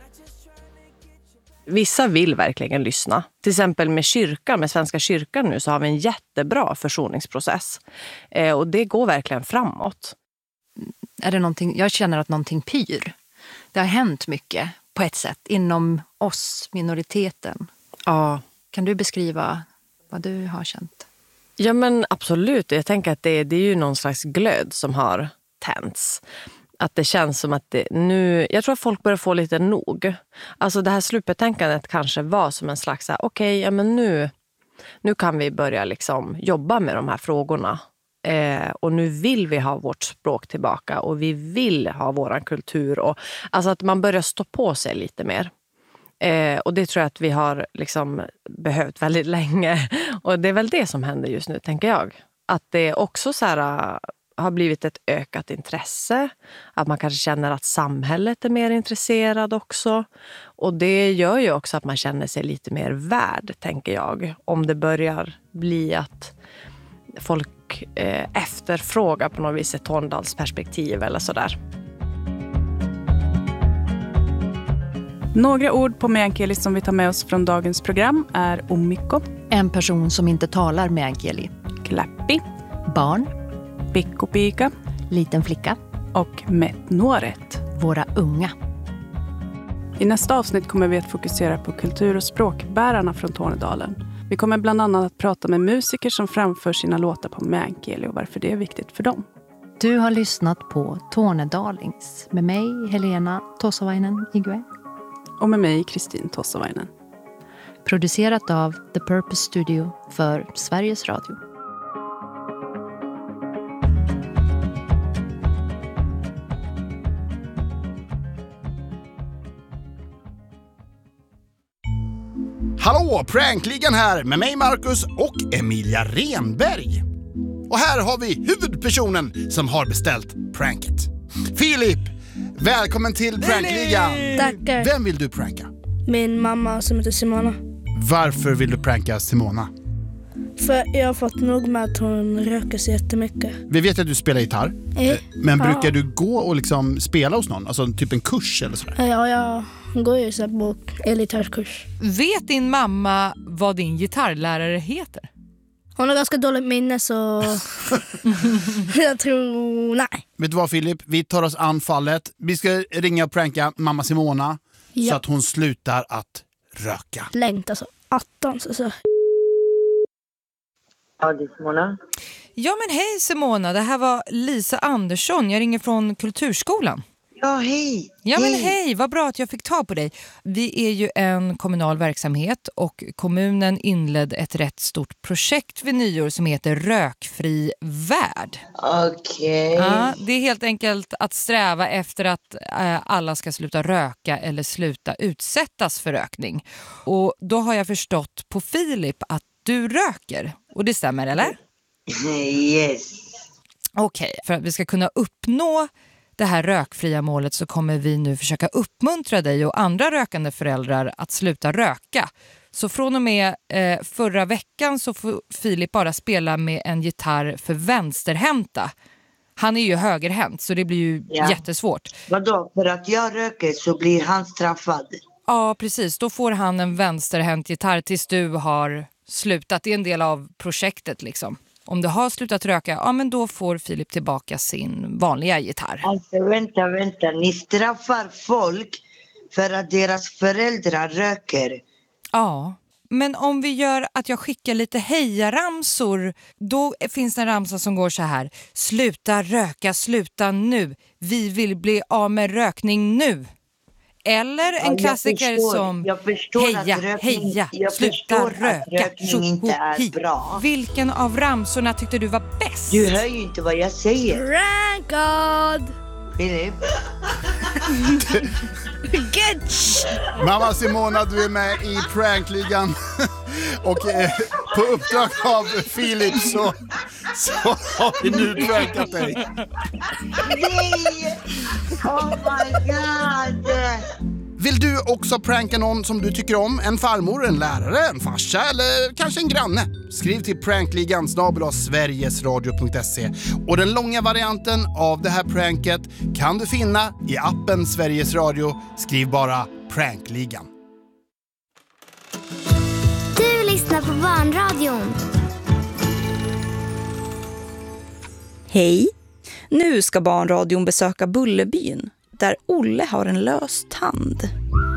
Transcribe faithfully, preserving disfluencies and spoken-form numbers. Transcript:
Vissa vill verkligen lyssna. Till exempel med kyrkan, med Svenska kyrkan nu, så har vi en jättebra försoningsprocess. Eh, och det går verkligen framåt. Är det någonting, jag känner att någonting pyr. Det har hänt mycket på ett sätt inom oss, minoriteten. Ja. Kan du beskriva vad du har känt? Ja, men absolut. Jag tänker att det, det är ju någon slags glöd som har tänts. Att det känns som att det nu... Jag tror att folk börjar få lite nog. Alltså det här slutbetänkandet kanske var som en slags... Okej, okay, ja men nu, nu kan vi börja liksom jobba med de här frågorna. Eh, och nu vill vi ha vårt språk tillbaka. Och vi vill ha våran kultur. Och, alltså att man börjar stå på sig lite mer. Eh, och det tror jag att vi har liksom behövt väldigt länge. Och det är väl det som händer just nu, tänker jag. Att det också så här... har blivit ett ökat intresse. Att man kanske känner att samhället är mer intresserad också. Och det gör ju också att man känner sig lite mer värd, tänker jag. Om det börjar bli att folk eh, efterfrågar på något vis ett Tornedalsperspektiv eller sådär. Några ord på meänkieli som vi tar med oss från dagens program är omikko. En person som inte talar meänkieli. Kläppi. Barn. Pikkupika. Liten flicka. Och metnuoret. Våra unga. I nästa avsnitt kommer vi att fokusera på kultur- och språkbärarna från Tornedalen. Vi kommer bland annat att prata med musiker som framför sina låtar på meänkieli och varför det är viktigt för dem. Du har lyssnat på Tornedalings med mig, Helena Tossavainen Igwe. Och med mig, Kristin Tossavainen. Producerat av The Purpose Studio för Sveriges Radio. Hallå, Prankligan här med mig Marcus och Emilia Renberg. Och här har vi huvudpersonen som har beställt pranket. Filip, välkommen till Prankligan. Tackar. Vem vill du pranka? Min mamma som heter Simona. Varför vill du pranka Simona? För jag har fått nog med att hon röker sig jättemycket. Vi vet att du spelar gitarr. Eh, men ja. brukar du gå och liksom spela hos någon? Alltså typ en kurs eller sådär? Ja, jag går ju så på elitärskurs. Vet din mamma vad din gitarrlärare heter? Hon har ganska dåligt minne så jag tror nej. Vet du vad Filip? Vi tar oss an fallet. Vi ska ringa och pranka mamma Simona Ja. så att hon slutar att röka. Längt alltså. Attan så så. Ja, det är Simona. Ja men hej Simona, det här var Lisa Andersson. Jag ringer från Kulturskolan. Ja, hej. Ja men hej, vad bra att jag fick ta på dig. Vi är ju en kommunal verksamhet och kommunen inledde ett rätt stort projekt vid nyår som heter Rökfri värld. Okej. Okay. Ja, det är helt enkelt att sträva efter att eh, alla ska sluta röka eller sluta utsättas för rökning. Och då har jag förstått på Filip att du röker. Och det stämmer, eller? Yes. Okej, okay, för att vi ska kunna uppnå det här rökfria målet så kommer vi nu försöka uppmuntra dig och andra rökande föräldrar att sluta röka. Så från och med eh, förra veckan så får Filip bara spela med en gitarr för vänsterhänta. Han är ju högerhänt så det blir ju ja. jättesvårt. Vadå? För att jag röker så blir han straffad? Ja, precis. Då får han en vänsterhänt gitarr tills du har slutat. Det är en del av projektet liksom. Om du har slutat röka, ja men då får Filip tillbaka sin vanliga gitarr. Alltså vänta, vänta. Ni straffar folk för att deras föräldrar röker. Ja, men om vi gör att jag skickar lite hejaramsor, då finns det en ramsa som går så här. Sluta röka, sluta nu. Vi vill bli av med rökning nu. Eller en ja, klassiker förstår, som jag förstår heja, att rökning, heja, jag sluta röka. Att rökning inte är bra. Vilken av ramsorna tyckte du var bäst? Du hör ju inte vad jag säger. Prankad! Filip. Getch! Mamma Simona, du är med i Prankligan. Och eh, på uppdrag av Filip så, så har vi nu prankat dig. Nej! Oh my god! Vill du också pranka någon som du tycker om? En farmor, en lärare, en farsa eller kanske en granne? Skriv till prankligan snabel-a sverigesradio punkt se. Och den långa varianten av det här pranket kan du finna i appen Sveriges Radio. Skriv bara Prankligan. Du lyssnar på Barnradion. Hej! Nu ska Barnradion besöka Bullerbyn, där Olle har en lös tand.